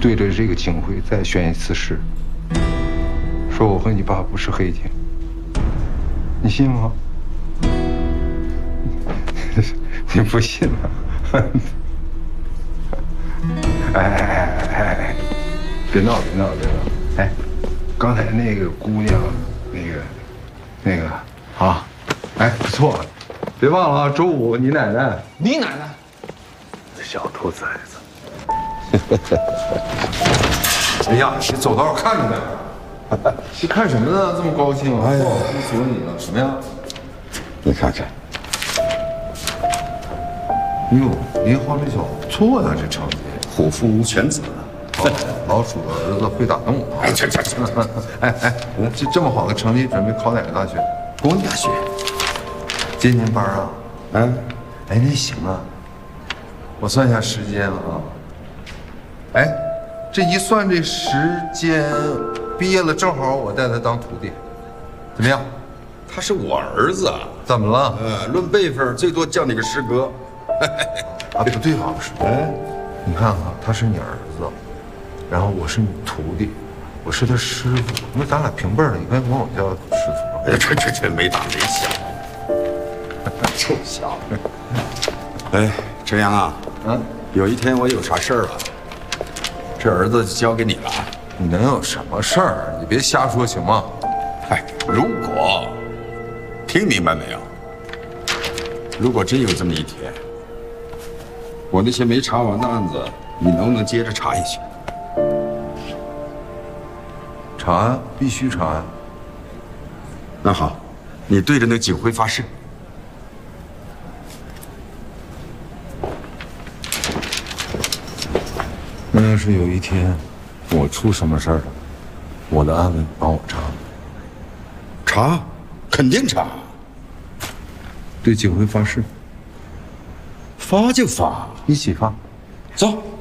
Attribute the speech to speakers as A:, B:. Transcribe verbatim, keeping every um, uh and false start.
A: 对着这个警徽再宣一次誓，说我和你爸不是黑警，你信吗？你不信啊？哎哎哎哎哎！别闹别闹别闹！哎，刚才那个姑娘，那个那个啊，哎不错，别忘了啊，周五你奶奶，
B: 你奶奶，
A: 小兔崽子！哎呀，你走道看着点。你看什么呢？这么高兴啊！哎呀，不锁你了，什么呀？
C: 你看看。
A: 哎呦，林浩这小子不错呀，这成绩，
C: 虎父无犬子。
A: 哦，老鼠的儿子会打洞。哎，这这这，哎哎，这这么好的成绩，准备考哪个大学？
C: 公立大学。
A: 今年班啊？
C: 嗯，
A: 哎，那行啊。我算一下时间啊。哎，这一算这时间，毕业了正好我带他当徒弟，怎么样？
C: 他是我儿子。
A: 怎么了？
C: 呃，论辈分，最多叫你个师哥。
A: 啊，不对，王师傅，哎，你看看，他是你儿子，然后我是你徒弟，我是他师傅，那咱俩平辈儿的，你该管我叫师傅。
C: 哎，这这这没大没小，臭小子。哎，陈阳啊，
A: 嗯，
C: 有一天我有啥事儿了，这儿子就交给你了。
A: 你能有什么事儿？你别瞎说行吗？
C: 哎，如果听明白没有？如果真有这么一天。 我那些没查完的案子，你能不能接着查下去？
A: 查案必须查案。
C: 那好，你对着那警徽发誓。
A: 那要是有一天我出什么事儿了，我的案子你帮我查。
C: 查，肯定查。
A: 对警徽发誓。
C: 发就发，
A: 一起发，
C: 走。